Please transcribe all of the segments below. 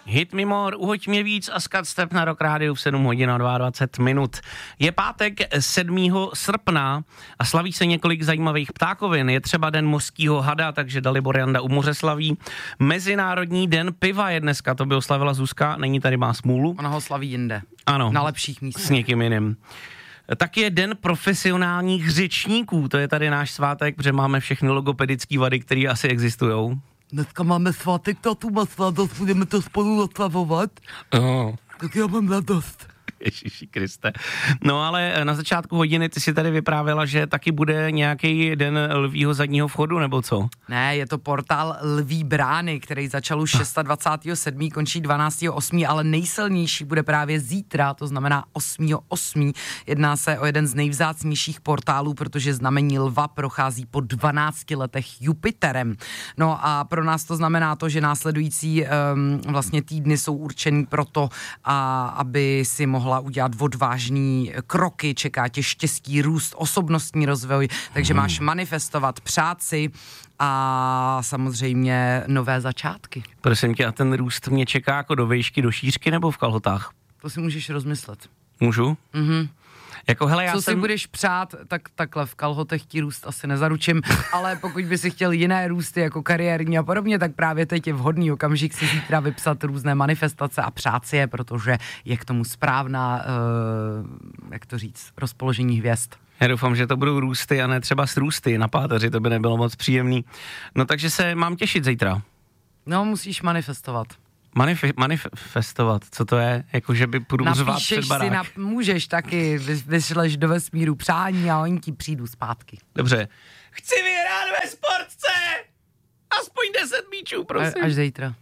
Hit Me More, uhoď mě víc a Scott Stepp na Rock Rádiu v 7 hodin a 22 minut. Je pátek 7. srpna a slaví se několik zajímavých ptákovin. Je třeba den mořského hada, takže Dalibor Janda u moře slaví. Mezinárodní den piva je dneska, to by oslavila Zuzka, není tady, má smůlu. Ona ho slaví jinde. Ano. Na lepších místech. S někým jiným. Tak je den profesionálních řečníků, to je tady náš svátek, protože máme všechny logopedické vady, které asi existujou. Dneska máme svátek, tu má radost, budeme to spolu oslavovat. Oh. Tak já mám radost. Ježiši Kriste. No ale na začátku hodiny ty si tady vyprávěla, že taky bude nějaký den lvího zadního vchodu, nebo co? Ne, je to portál Lví brány, který začal už 26.7., končí 12.8., ale nejsilnější bude právě zítra, to znamená 8.8. Jedná se o jeden z nejvzácnějších portálů, protože znamení lva prochází po 12 letech Jupiterem. No a pro nás to znamená to, že následující vlastně týdny jsou určený proto, aby si mohla udělat odvážný kroky, čeká tě štěstí, růst, osobnostní rozvoj, takže máš manifestovat, přát si a samozřejmě nové začátky. Prosím tě, a ten růst mě čeká jako do výšky, do šířky nebo v kalhotách? To si můžeš rozmyslet. Můžu? Mhm. Jako, hele, Co si budeš přát, tak takhle v kalhotech ti růst asi nezaručím, ale pokud by si chtěl jiné růsty jako kariérní a podobně, tak právě teď je vhodný okamžik si zítra vypsat různé manifestace a přát si je, protože je k tomu správná, jak to říct, rozpoložení hvězd. Já doufám, že to budou růsty a ne třeba srůsty na páteři, to by nebylo moc příjemný. No takže se mám těšit zítra. No, musíš manifestovat. Manifestovat, co to je? Jako, že by půjdu řvát před barák. Můžeš taky, vyšleš do vesmíru přání a oni ti přijdu zpátky. Dobře. Chci vyhrát ve sportce! Aspoň 10 míčů, prosím. Až zítra.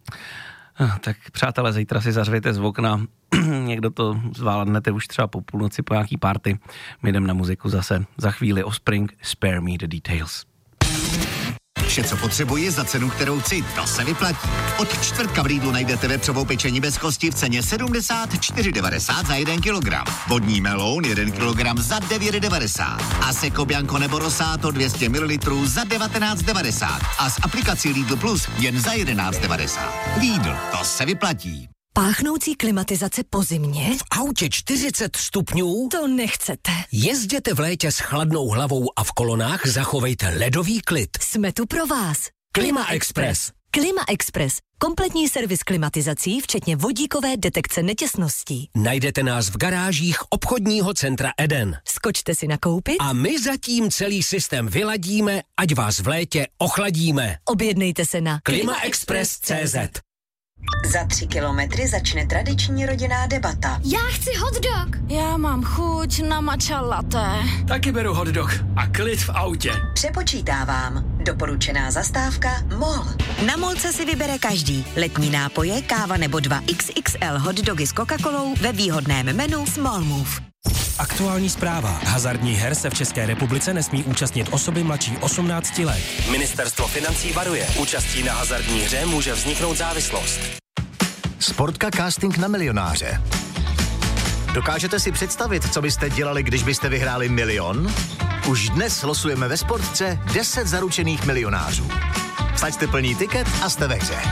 Tak přátelé, zítra si zařvěte z okna. Někdo to zvládnete už třeba po půlnoci po nějaký party. My jdem na muziku zase. Za chvíli Offspring, Spare Me the Details. Vše, co potřebuji za cenu, kterou chci, to se vyplatí. Od čtvrtka v Lidlu najdete vepřovou pečení bez kosti v ceně 74,90 za 1 kilogram. Vodní meloun 1 kilogram za 9,90. A Seco Bianco nebo Rosato 200 ml za 19,90. A s aplikací Lidl Plus jen za 11,90. Lidl, to se vyplatí. Páchnoucí klimatizace po zimě? V autě 40 stupňů? To nechcete. Jezděte v létě s chladnou hlavou a v kolonách zachovejte ledový klid. Jsme tu pro vás. Klima Express. Klima Express. Kompletní servis klimatizací, včetně vodíkové detekce netěsností. Najdete nás v garážích obchodního centra Eden. Skočte si nakoupit a my zatím celý systém vyladíme, ať vás v létě ochladíme. Objednejte se na klimaexpress.cz. Za 3 kilometry začne tradiční rodinná debata. Já chci hot dog. Já mám chuť na matcha latte. Taky beru hot dog a klid v autě. Přepočítávám. Doporučená zastávka MOL. Na MOLce si vybere každý. Letní nápoje, káva nebo 2 XXL hot dogy s Coca-Colou ve výhodném menu Small Move. Aktuální zpráva. Hazardních her se v České republice nesmí účastnit osoby mladší 18 let. Ministerstvo financí varuje. Účastí na hazardní hře může vzniknout závislost. Sportka casting na milionáře. Dokážete si představit, co byste dělali, když byste vyhráli 1 000 000? Už dnes losujeme ve Sportce 10 zaručených milionářů. Vsaďte plný tiket a jste ve hře.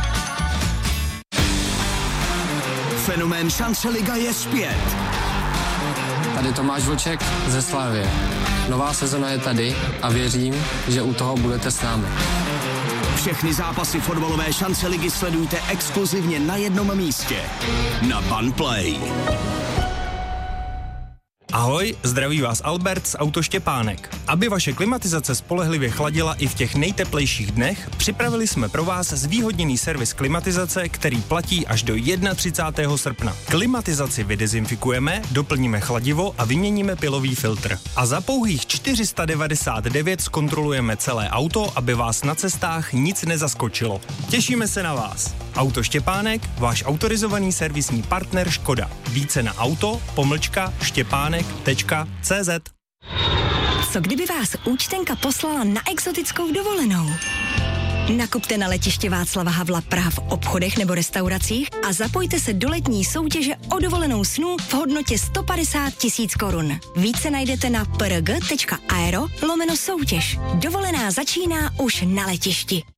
Fenomén Šance Liga je zpět. Tady Tomáš Vlček ze Slavie. Nová sezona je tady a věřím, že u toho budete s námi. Všechny zápasy fotbalové Šance Ligy sledujte exkluzivně na jednom místě. Na Banplay. Ahoj, zdraví vás Albert z Auto Štěpánek. Aby vaše klimatizace spolehlivě chladila i v těch nejteplejších dnech, připravili jsme pro vás zvýhodněný servis klimatizace, který platí až do 31. srpna. Klimatizaci vydezinfikujeme, doplníme chladivo a vyměníme pilový filtr. A za pouhých 499 zkontrolujeme celé auto, aby vás na cestách nic nezaskočilo. Těšíme se na vás. Auto Štěpánek, váš autorizovaný servisní partner Škoda. Více na auto-štěpánek.cz. Co kdyby vás účtenka poslala na exotickou dovolenou? Nakupte na letiště Václava Havla Praha v obchodech nebo restauracích a zapojte se do letní soutěže o dovolenou snů v hodnotě 150 000 korun. Více najdete na prg.aero/soutěž. Dovolená začíná už na letišti.